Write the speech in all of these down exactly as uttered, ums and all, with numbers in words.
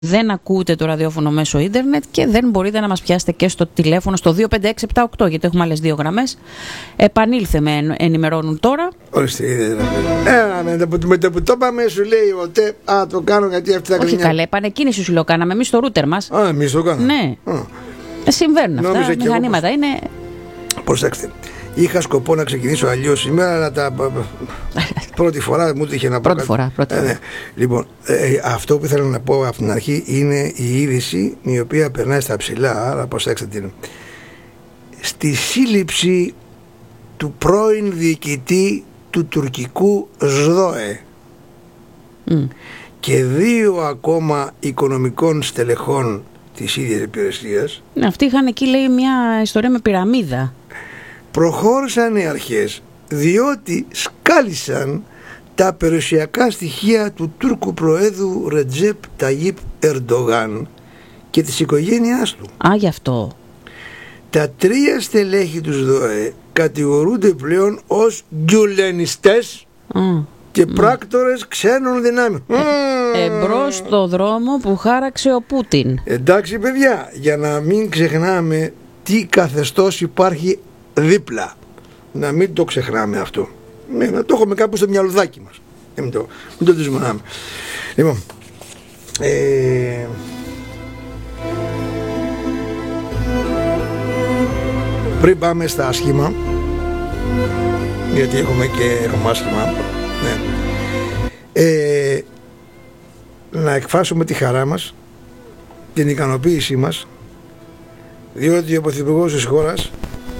δεν ακούτε το ραδιόφωνο μέσω ίντερνετ και δεν μπορείτε να μας πιάσετε και στο τηλέφωνο στο δύο πέντε έξι επτά οκτώ, γιατί έχουμε άλλες δύο γραμμές. Επανήλθε με ενημερώνουν τώρα. Ορίστε, ε, με το που το είπαμε σου λέει ο ΤΕ, α, το κάνω γιατί αυτή τα Όχι κρίνια. καλέ, επανεκκίνηση σου λέω κάναμε εμείς στο ρούτερ μας. Α, εμείς το κάναμε. Ναι, Α. ε, συμβαίνουν αυτά, Νόμιζα και μηχανήματα εγώ. είναι... Προσέξτε, είχα σκοπό να ξεκινήσω αλλιώς σήμερα, αλλά τα... πρώτη φορά μου είχε να πω Πρώτη κάτι. φορά, πρώτη Ε, φορά. ναι. Λοιπόν, ε, αυτό που ήθελα να πω από την αρχή είναι η είδηση η οποία περνάει στα ψηλά, άρα προσέξτε την. Στη σύλληψη του πρώην διοικητή του τουρκικού ΣΔΟΕ Mm. και δύο ακόμα οικονομικών στελεχών της ίδιας υπηρεσίας, Ναι, αυτοί είχαν εκεί λέει μια ιστορία με πυραμίδα. προχώρησαν οι αρχές διότι σκάλισαν τα περιουσιακά στοιχεία του Τούρκου Προέδρου Ρετζέπ Ταγίπ Ερντογάν και της οικογένειάς του. Α, γι' αυτό. Τα τρία στελέχη του ΣΔΟΕ κατηγορούνται πλέον ως γκιουλενιστές Mm. και πράκτορες ξένων δυνάμεων. Ε, εμπρός στο δρόμο που χάραξε ο Πούτιν. Εντάξει παιδιά, για να μην ξεχνάμε τι καθεστώς υπάρχει δίπλα. Να μην το ξεχνάμε αυτό. Ναι, να το έχουμε κάπου στο μυαλουδάκι μας. Ε, μην το, μην το δυσμονάμε. Λοιπόν, ε, πριν πάμε στα άσχημα, γιατί έχουμε και έχουμε άσχημα, ναι. ε, να εκφράσουμε τη χαρά μας, την ικανοποίησή μας, διότι ο Πρωθυπουργός της χώρας,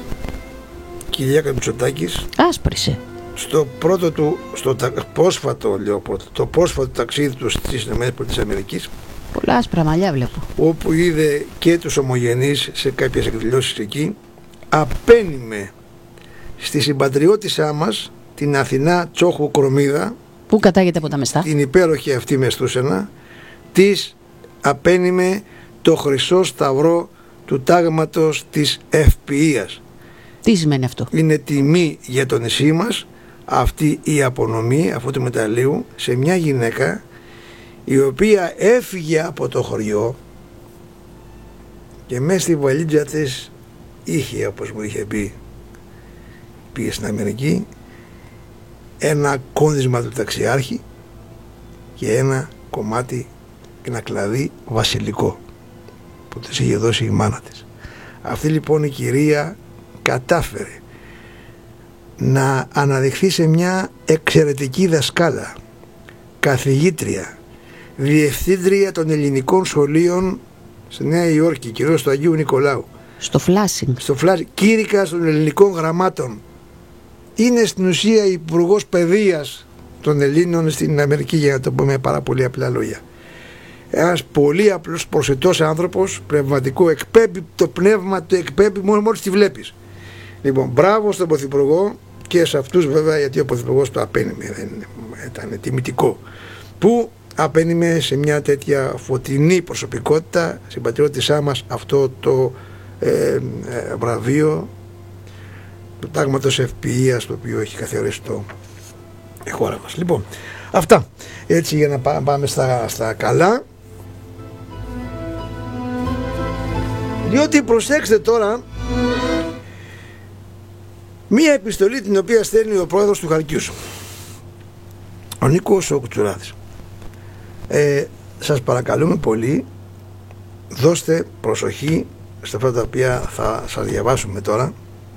Κυριάκος Μητσοτάκης, Άσπρισε. στο πρώτο του, στο τα, πρόσφατο, λέω πρώτο, το πρόσφατο ταξίδι του στις ΗΠΑ, Πολλά άσπρα μαλλιά βλέπω. όπου είδε και τους ομογενείς σε κάποιες εκδηλώσεις εκεί, απένιμε στη συμπατριώτησά μας, την Αθηνά Τσόχου Κορμίδα, Πού κατάγεται από τα μεστά. την υπέροχη αυτή μεστούσενα, της απένιμε το χρυσό σταυρό του τάγματος της ευποιίας. Τι σημαίνει αυτό. Είναι τιμή για το νησί μας αυτή η απονομή αυτού του μεταλλείου σε μια γυναίκα η οποία έφυγε από το χωριό και μέσα στη βαλίτσα της είχε, όπως μου είχε πει, πήγε στην Αμερική, ένα κόνδυσμα του ταξιάρχη και ένα κομμάτι, ένα κλαδί βασιλικό που της είχε δώσει η μάνα της. Αυτή λοιπόν η κυρία κατάφερε να αναδειχθεί σε μια εξαιρετική δασκάλα, καθηγήτρια, διευθύντρια των ελληνικών σχολείων στη Νέα Υόρκη, κυρίως του Αγίου Νικολάου, Στο φλάσινγκ. στο φλάσι, κήρυκας των ελληνικών γραμμάτων. Είναι στην ουσία υπουργός παιδείας των Ελλήνων στην Αμερική, για να το πούμε πάρα πολύ απλά λόγια. Ένας πολύ απλός προσιτός άνθρωπος, πνευματικό, εκπέμπει το πνεύμα, το εκπέμπει μόνο μόλις τη βλέπεις. Λοιπόν, μπράβο στον Πρωθυπουργό και σε αυτούς βέβαια, γιατί ο Πρωθυπουργός το απένιμε, δεν ήταν τιμητικό, που απένιμε σε μια τέτοια φωτεινή προσωπικότητα, συμπατριώτησά μας, αυτό το ε, ε, βραβείο του τάγματος ευποιίας, το οποίο έχει καθιερώσει το η χώρα μας. Λοιπόν, αυτά έτσι για να πάμε στα, στα καλά, διότι προσέξτε τώρα μία επιστολή την οποία στέλνει ο πρόεδρος του Χαλκιούς, ο Νίκος ο Κουτσουράδης. Ε, σας παρακαλούμε πολύ, δώστε προσοχή στα αυτά τα οποία θα σας διαβάσουμε τώρα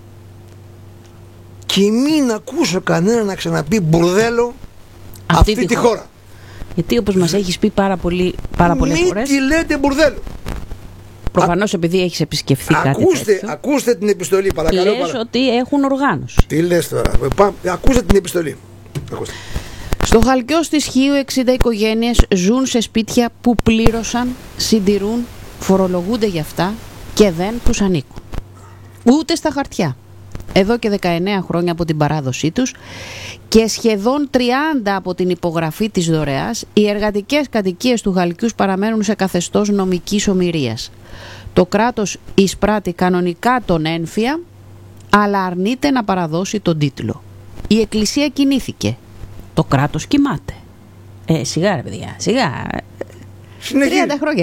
και μην ακούσω κανένα να ξαναπεί μπουρδέλο αυτή, αυτή τη χώρα. χώρα. Γιατί όπως μας έχεις πει πάρα, πολύ, πάρα πολλές μην φορές. τη λέτε μπουρδέλο. Προφανώς επειδή έχεις επισκεφθεί κάτι ακούστε, τέτοιο. Ακούστε την επιστολή, παρακαλώ. Λες παρα... ότι έχουν οργάνωση. Τι λες τώρα, Πά... ακούστε την επιστολή. Ακούστε. Στο Χαλκιό της Χίου εξήντα οικογένειες ζουν σε σπίτια που πλήρωσαν, συντηρούν, φορολογούνται για αυτά και δεν τους ανήκουν. Ούτε στα χαρτιά. Εδώ και δεκαεννέα χρόνια από την παράδοσή τους και σχεδόν τριάντα από την υπογραφή της δωρεάς, οι εργατικές κατοικίες του Χαλκιούς παραμένουν σε καθεστώς νομικής ομηρίας. Το κράτος εισπράττει κανονικά τον ένφια, αλλά αρνείται να παραδώσει τον τίτλο. Η Εκκλησία κινήθηκε. Το κράτος κοιμάται. Ε, σιγά ρε παιδιά, σιγά. Συνεχίζει. τριάντα χρόνια.